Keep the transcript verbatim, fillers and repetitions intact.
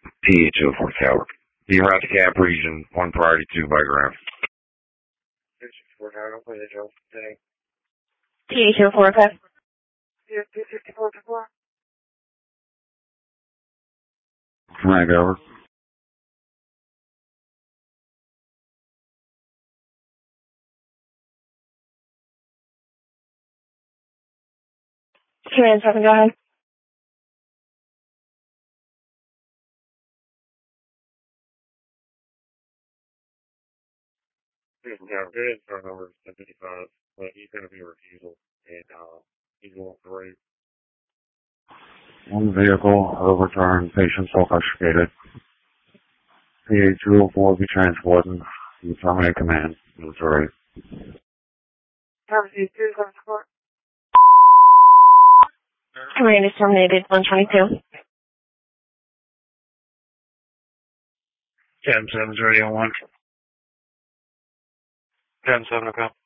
P H oh four Tower. Be around the cap region, one priority, two by ground. P H oh four Tower, don't play the Joe. P H oh four, okay. Yeah, P fifty-four, fifty-four. Flag over. Command seven, go ahead. Yeah, there is phone number seventy-five, but he's going to be a refusal, and uh, he's going to rape. One vehicle, overturned, patient self-extricated. P A two oh four be transported. You terminate command. Military. Pharmacy two seven four. Command is terminated, one twenty-two. ten seven, radio one. ten seven, okay.